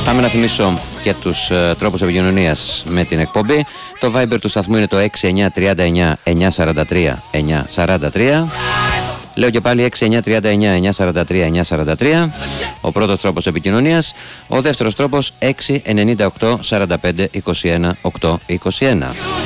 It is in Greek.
Πάμε να θυμίσω και τους τρόπους επικοινωνίας με την εκπομπή. Το Viber του σταθμού είναι το 6939 943 943. Λέω και πάλι 6939 943 943. Ο πρώτος τρόπος επικοινωνίας. Ο δεύτερος τρόπος 698 45 21 821.